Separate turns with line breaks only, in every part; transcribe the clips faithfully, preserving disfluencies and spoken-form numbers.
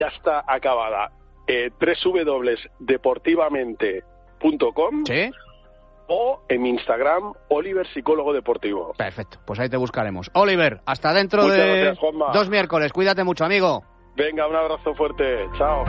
ya está acabada. Eh, doble u doble u doble u punto deportivamente punto com.
¿Sí?
O en mi Instagram, Oliver Psicólogo Deportivo.
Perfecto, pues ahí te buscaremos. Oliver, hasta dentro
Muchas
de
gracias, Juanma.
dos miércoles. Cuídate mucho, amigo.
Venga, un abrazo fuerte. Chao.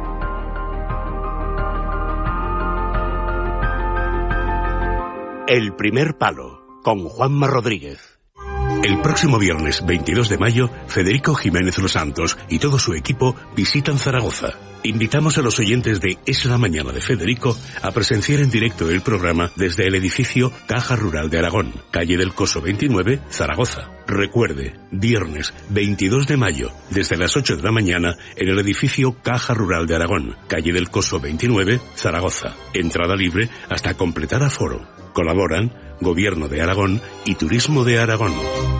El primer palo, con Juanma Rodríguez. El próximo viernes veintidós de mayo, Federico Jiménez Los Santos y todo su equipo visitan Zaragoza. Invitamos a los oyentes de Es la Mañana de Federico a presenciar en directo el programa desde el edificio Caja Rural de Aragón, calle del Coso veintinueve, Zaragoza. Recuerde, viernes veintidós de mayo, desde las ocho de la mañana, en el edificio Caja Rural de Aragón, calle del Coso veintinueve, Zaragoza. Entrada libre hasta completar aforo. Colaboran Gobierno de Aragón y Turismo de Aragón.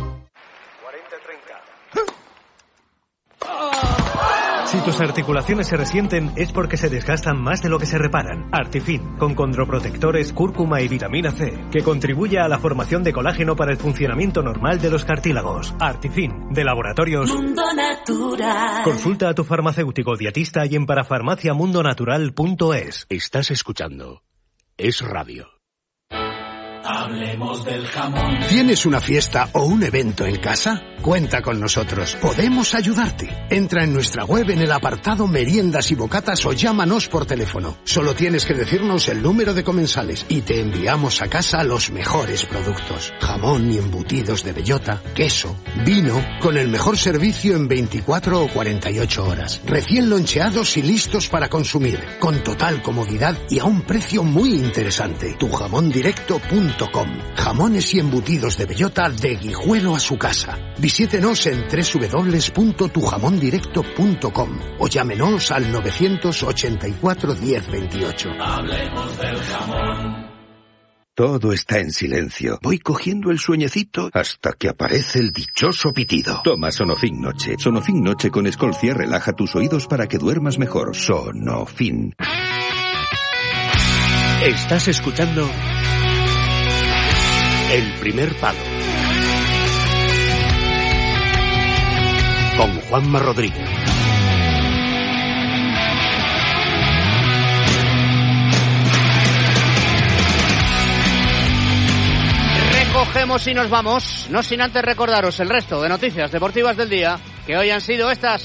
Si tus articulaciones se resienten es porque se desgastan más de lo que se reparan. Artifin, con condroprotectores, cúrcuma y vitamina C, que contribuye a la formación de colágeno para el funcionamiento normal de los cartílagos. Artifin, de Laboratorios
Mundo Natural.
Consulta a tu farmacéutico dietista y en parafarmacia mundo natural punto es.
Estás escuchando Es Radio.
Hablemos del jamón.
¿Tienes una fiesta o un evento en casa? Cuenta con nosotros. Podemos ayudarte. Entra en nuestra web en el apartado Meriendas y Bocatas o llámanos por teléfono. Solo tienes que decirnos el número de comensales y te enviamos a casa los mejores productos. Jamón y embutidos de bellota, queso, vino, con el mejor servicio en veinticuatro o cuarenta y ocho horas. Recién loncheados y listos para consumir, con total comodidad y a un precio muy interesante. tu jamón directo punto com. Jamones y embutidos de bellota de Guijuelo a su casa. Visítenos en doble u doble u doble u punto tu jamón directo punto com o llámenos al novecientos ochenta y cuatro diez veintiocho.
Hablemos del jamón.
Todo está en silencio. Voy cogiendo el sueñecito hasta que aparece el dichoso pitido. Toma Sonofin Noche. Sonofin Noche con Escolcia relaja tus oídos para que duermas mejor. Sonofin.
Estás escuchando El primer palo, con Juanma Rodríguez.
Recogemos y nos vamos, no sin antes recordaros el resto de noticias deportivas del día, que hoy han sido estas.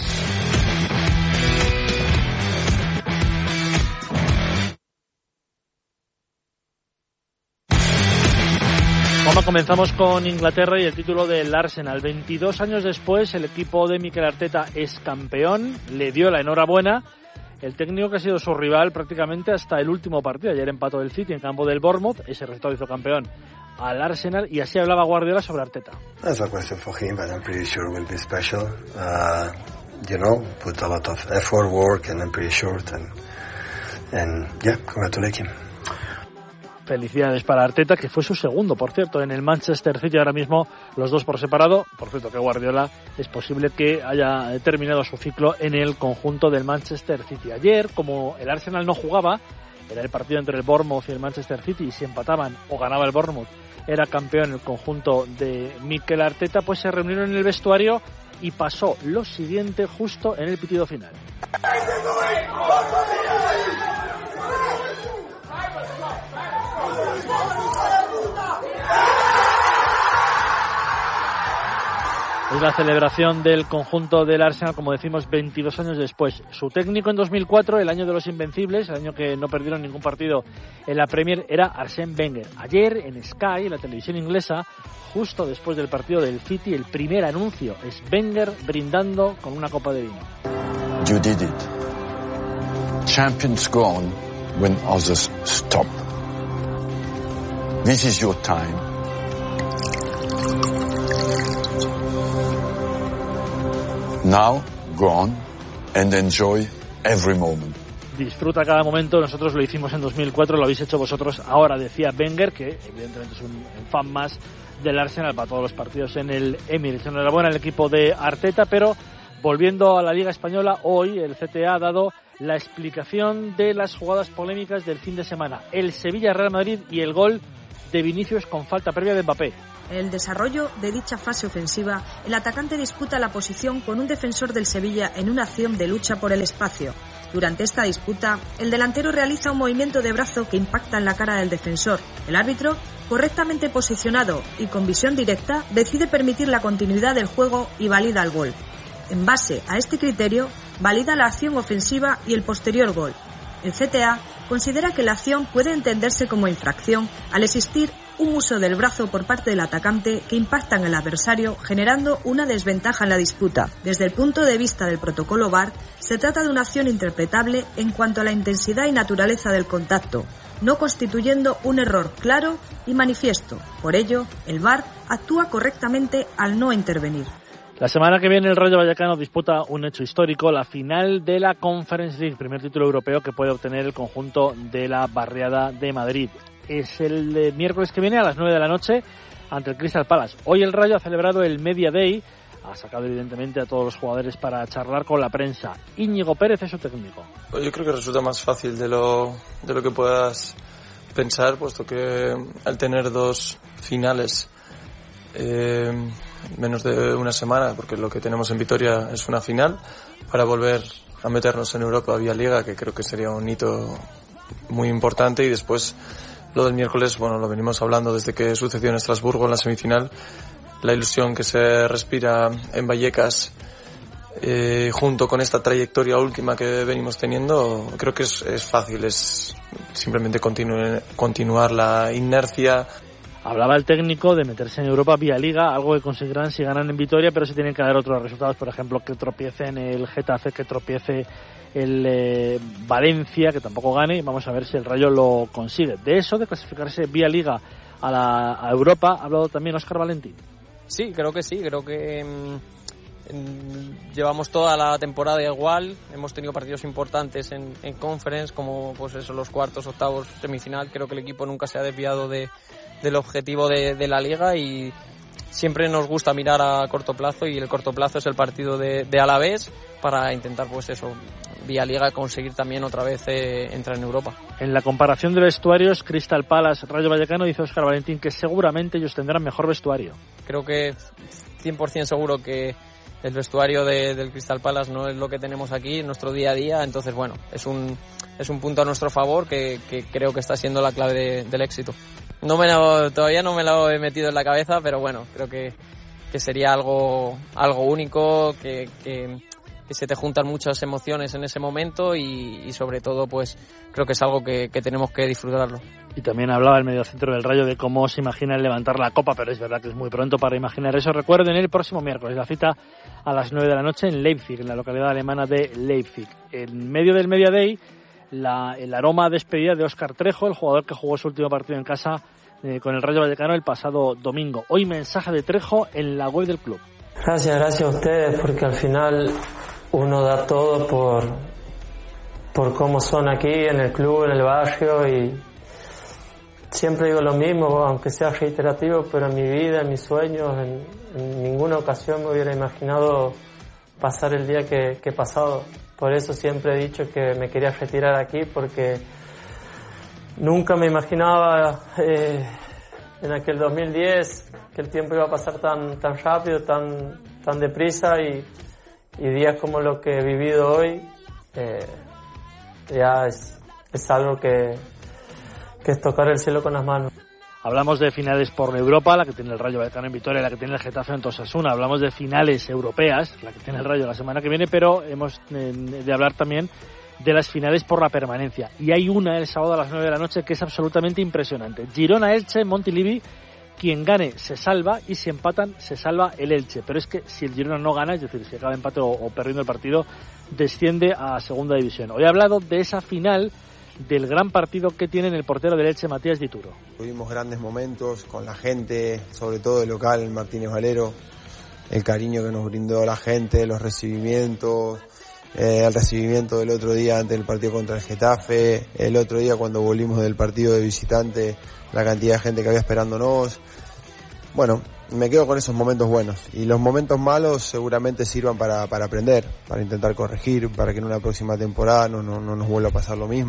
Vamos, comenzamos con Inglaterra y el título del Arsenal. veintidós años después, el equipo de Mikel Arteta es campeón, le dio la enhorabuena. El técnico que ha sido su rival prácticamente hasta el último partido. Ayer empató el City en campo del Bournemouth, ese resultado hizo campeón al Arsenal, y así hablaba Guardiola sobre Arteta.
That's a question for him, but I'm pretty sure it will be special. Uh, you know, put a lot of effort, work, and I'm pretty sure. And, and yeah, congratulate him.
Felicidades para Arteta, que fue su segundo, por cierto, en el Manchester City. Ahora mismo los dos por separado. Por cierto, que Guardiola es posible que haya terminado su ciclo en el conjunto del Manchester City. Ayer, como el Arsenal no jugaba, era el partido entre el Bournemouth y el Manchester City, y si empataban o ganaba el Bournemouth, era campeón el conjunto de Mikel Arteta, pues se reunieron en el vestuario y pasó lo siguiente justo en el pitido final. Es la celebración del conjunto del Arsenal, como decimos, veintidós años después. Su técnico en dos mil cuatro, el año de los Invencibles, el año que no perdieron ningún partido en la Premier, era Arsène Wenger. Ayer en Sky, en la televisión inglesa, justo después del partido del City, el primer anuncio es Wenger brindando con una copa de vino.
You did it. Champions go on when others stop. This is your time. Now, go on and enjoy every moment.
Disfruta cada momento. Nosotros lo hicimos en dos mil cuatro, lo habéis hecho vosotros ahora, decía Wenger, que evidentemente es un fan más del Arsenal para todos los partidos en el Emirates. Enhorabuena al equipo de Arteta, pero volviendo a la Liga Española, hoy el C T A ha dado la explicación de las jugadas polémicas del fin de semana. El Sevilla-Real Madrid y el gol de Vinicius con falta previa de Mbappé.
En el desarrollo de dicha fase ofensiva, el atacante disputa la posición con un defensor del Sevilla en una acción de lucha por el espacio. Durante esta disputa, el delantero realiza un movimiento de brazo que impacta en la cara del defensor. El árbitro, correctamente posicionado y con visión directa, decide permitir la continuidad del juego y valida el gol. En base a este criterio, valida la acción ofensiva y el posterior gol. El C T A considera que la acción puede entenderse como infracción al existir un uso del brazo por parte del atacante que impacta en el adversario, generando una desventaja en la disputa. Desde el punto de vista del protocolo V A R, se trata de una acción interpretable en cuanto a la intensidad y naturaleza del contacto, no constituyendo un error claro y manifiesto. Por ello, el V A R actúa correctamente al no intervenir.
La semana que viene el Rayo Vallecano disputa un hecho histórico, la final de la Conference League, primer título europeo que puede obtener el conjunto de la barriada de Madrid. Es el de miércoles que viene a las nueve de la noche ante el Crystal Palace. Hoy el Rayo ha celebrado el Media Day, ha sacado evidentemente a todos los jugadores para charlar con la prensa. Íñigo Pérez es su técnico.
Yo creo que resulta más fácil de lo, de lo que puedas pensar, puesto que al tener dos finales eh, menos de una semana, porque lo que tenemos en Vitoria es una final, para volver a meternos en Europa vía Liga, que creo que sería un hito muy importante. Y después lo del miércoles, bueno, lo venimos hablando desde que sucedió en Estrasburgo en la semifinal, la ilusión que se respira en Vallecas, eh, junto con esta trayectoria última que venimos teniendo, creo que es, es fácil, es simplemente continu- continuar la inercia.
Hablaba el técnico de meterse en Europa vía Liga, algo que conseguirán si ganan en Vitoria, pero se tienen que dar otros resultados, por ejemplo, que tropiece en el Getafe, que tropiece el eh, Valencia, que tampoco gane, y vamos a ver si el Rayo lo consigue. De eso, de clasificarse vía Liga a, la, a Europa, ha hablado también Óscar Valentín.
Sí, creo que sí, creo que mmm, llevamos toda la temporada igual, hemos tenido partidos importantes en, en Conference, como pues eso, los cuartos, octavos, semifinal. Creo que el equipo nunca se ha desviado de del objetivo de, de la Liga, y siempre nos gusta mirar a corto plazo, y el corto plazo es el partido de, de Alavés, para intentar pues eso, vía Liga, conseguir también otra vez eh, entrar en Europa.
En la comparación de vestuarios, Crystal Palace, Rayo Vallecano, dice Óscar Valentín que seguramente ellos tendrán mejor vestuario.
Creo que cien por ciento seguro que el vestuario de, del Crystal Palace no es lo que tenemos aquí en nuestro día a día, entonces bueno, es un, es un punto a nuestro favor que, que creo que está siendo la clave de, del éxito. No me lo, todavía no me lo he metido en la cabeza, pero bueno, creo que, que sería algo, algo único, que, que, que se te juntan muchas emociones en ese momento, y, y sobre todo pues creo que es algo que, que tenemos que disfrutarlo.
Y también hablaba el mediocentro del Rayo de cómo se imagina el levantar la Copa, pero es verdad que es muy pronto para imaginar eso. Recuerden, el próximo miércoles la cita a las nueve de la noche en Leipzig, en la localidad alemana de Leipzig. En medio del Media Day, la, el aroma a despedida de Óscar Trejo, el jugador que jugó su último partido en casa eh, con el Rayo Vallecano el pasado domingo. Hoy mensaje de Trejo en la web del club.
Gracias, gracias a ustedes, porque al final uno da todo por, por cómo son aquí en el club, en el barrio, y siempre digo lo mismo, aunque sea reiterativo, pero en mi vida, en mis sueños, en, en ninguna ocasión me hubiera imaginado pasar el día que, que he pasado. Por eso siempre he dicho que me quería retirar aquí, porque nunca me imaginaba eh, en aquel dos mil diez que el tiempo iba a pasar tan, tan rápido, tan, tan deprisa, y, y días como lo que he vivido hoy eh, ya es, es algo que, que es tocar el cielo con las manos.
Hablamos de finales por Europa, la que tiene el Rayo Vallecano en Vitoria, la que tiene el Getafe en Osasuna. Hablamos de finales europeas, la que tiene el Rayo la semana que viene, pero hemos eh, de hablar también de las finales por la permanencia. Y hay una el sábado a las nueve de la noche que es absolutamente impresionante. Girona-Elche, Montilivi, quien gane se salva, y si empatan se salva el Elche. Pero es que si el Girona no gana, es decir, si acaba empate o, o perdiendo el partido, desciende a segunda división. Hoy he hablado de esa final, del gran partido que tiene el portero del Elche, Matías Dituro.
Tuvimos grandes momentos con la gente, sobre todo el local, Martínez Valero, el cariño que nos brindó la gente, los recibimientos, eh, el recibimiento del otro día antes del partido contra el Getafe, el otro día cuando volvimos del partido de visitante, la cantidad de gente que había esperándonos. Bueno, me quedo con esos momentos buenos, y los momentos malos seguramente sirvan para, para aprender, para intentar corregir, para que en una próxima temporada no, no, no nos vuelva a pasar lo mismo.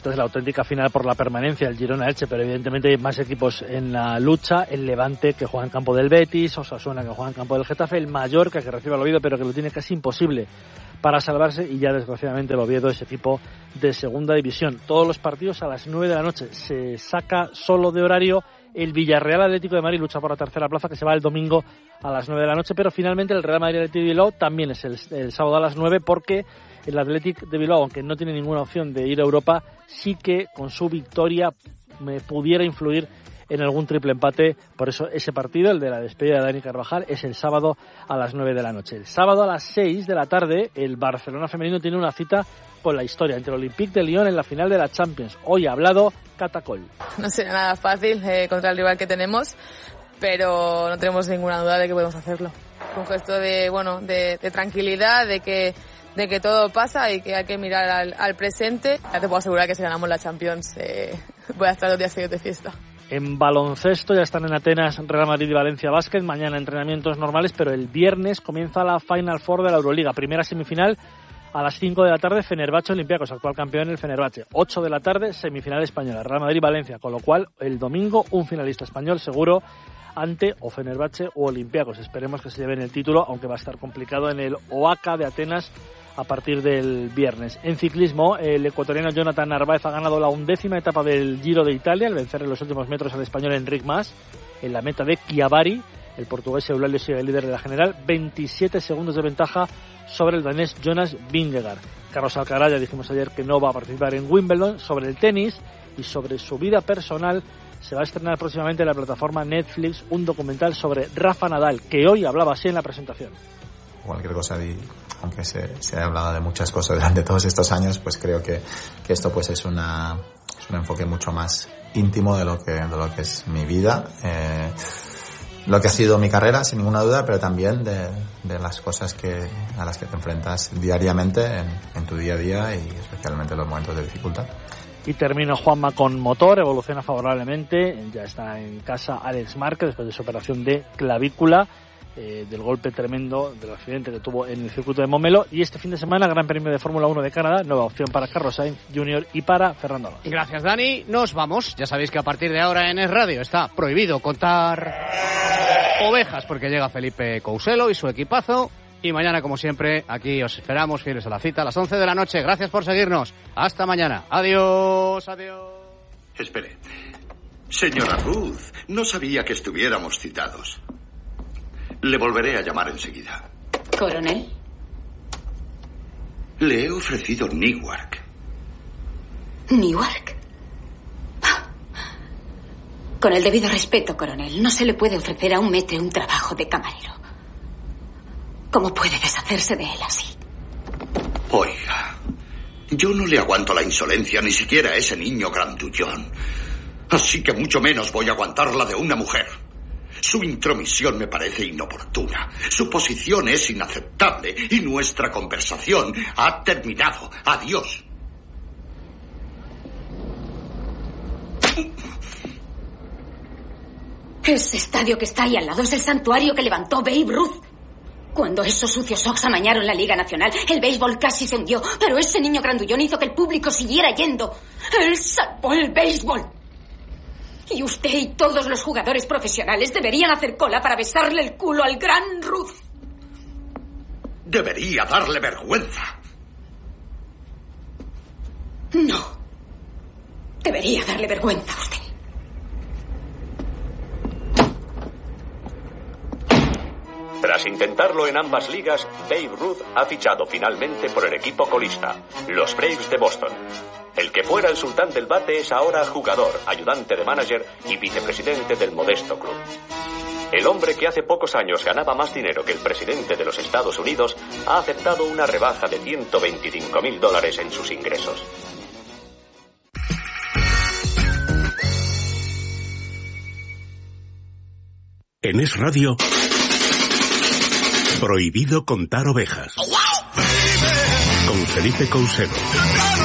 Esta es la auténtica final por la permanencia, el Girona-Elche, pero evidentemente hay más equipos en la lucha. El Levante, que juega en campo del Betis, Osasuna, que juega en campo del Getafe, el Mallorca, que recibe al Oviedo, pero que lo tiene casi imposible para salvarse, y ya desgraciadamente el Oviedo es equipo de segunda división. Todos los partidos a las nueve de la noche. Se saca solo de horario el Villarreal Atlético de Madrid, lucha por la tercera plaza, que se va el domingo a las nueve de la noche, pero finalmente el Real Madrid Atlético de Bilbao también es el, el sábado a las nueve, porque el Athletic de Bilbao, aunque no tiene ninguna opción de ir a Europa, sí que con su victoria me pudiera influir en algún triple empate. Por eso ese partido, el de la despedida de Dani Carvajal, es el sábado a las nueve de la noche. El sábado a las seis de la tarde, el Barcelona femenino tiene una cita con la historia entre el Olympique de Lyon en la final de la Champions. Hoy ha hablado Catacol.
No será nada fácil eh, contra el rival que tenemos, pero no tenemos ninguna duda de que podemos hacerlo. Un gesto de, bueno, de, de tranquilidad, de que de que todo pasa y que hay que mirar al, al presente. Ya te puedo asegurar que si ganamos la Champions eh, voy a estar los días seguidos de fiesta.
En baloncesto ya están en Atenas Real Madrid y Valencia Basket. Mañana entrenamientos normales, pero el viernes comienza la Final Four de la Euroliga. Primera semifinal a las cinco de la tarde, Fenerbahce Olympiacos, actual campeón el Fenerbahce. ocho de la tarde, semifinal española, Real Madrid Valencia. Con lo cual, el domingo, un finalista español seguro ante o Fenerbahce o Olympiacos. Esperemos que se lleven el título, aunque va a estar complicado en el Oaca de Atenas a partir del viernes. En ciclismo, el ecuatoriano Jonathan Narváez ha ganado la undécima etapa del Giro de Italia al vencer en los últimos metros al español Enric Mas en la meta de Chiavari. El portugués Eulálio sigue el líder de la general, veintisiete segundos de ventaja sobre el danés Jonas Vingegaard. Carlos Alcaraz, ya dijimos ayer que no va a participar en Wimbledon. Sobre el tenis y sobre su vida personal, se va a estrenar próximamente en la plataforma Netflix un documental sobre Rafa Nadal, que hoy hablaba así en la presentación.
Cualquier cosa, de, aunque se, se ha hablado de muchas cosas durante todos estos años, pues creo que, que esto pues es, una, es un enfoque mucho más íntimo de lo que, de lo que es mi vida, eh, lo que ha sido mi carrera, sin ninguna duda, pero también de, de las cosas que, a las que te enfrentas diariamente en, en tu día a día y especialmente en los momentos de dificultad.
Y termino, Juanma, con motor, evoluciona favorablemente, ya está en casa Alex Márquez después de su operación de clavícula. Eh, del golpe tremendo del accidente que tuvo en el circuito de Montmeló. Y este fin de semana, Gran Premio de Fórmula uno de Canadá, nueva opción para Carlos Sainz junior y para Fernando Alonso.
Gracias, Dani. Nos vamos. Ya sabéis que a partir de ahora en Es Radio está prohibido contar ovejas, porque llega Felipe Couselo y su equipazo. Y mañana, como siempre, aquí os esperamos fieles a la cita a las once de la noche. Gracias por seguirnos. Hasta mañana. Adiós, adiós.
Espere. Señora Ruth, no sabía que estuviéramos citados. Le volveré a llamar enseguida.
¿Coronel?
Le he ofrecido Newark.
¿Newark? Con el debido respeto, coronel, no se le puede ofrecer a un mete un trabajo de camarero. ¿Cómo puede deshacerse de él así?
Oiga, yo no le aguanto la insolencia ni siquiera a ese niño grandullón. Así que mucho menos voy a aguantarla de una mujer. Su intromisión me parece inoportuna. Su posición es inaceptable y nuestra conversación ha terminado. Adiós.
Ese estadio que está ahí al lado es el santuario que levantó Babe Ruth. Cuando esos sucios Sox amañaron la Liga Nacional, el béisbol casi se hundió, pero ese niño grandullón hizo que el público siguiera yendo. Él salvó el béisbol. Y usted y todos los jugadores profesionales deberían hacer cola para besarle el culo al gran Ruth.
Debería darle vergüenza.
No. Debería darle vergüenza a usted.
Tras intentarlo en ambas ligas, Babe Ruth ha fichado finalmente por el equipo colista, los Braves de Boston. El que fuera el sultán del bate es ahora jugador, ayudante de manager y vicepresidente del modesto club. El hombre que hace pocos años ganaba más dinero que el presidente de los Estados Unidos ha aceptado una rebaja de ciento veinticinco mil dólares en sus ingresos.
En Es Radio, prohibido contar ovejas. Con Felipe Couselo.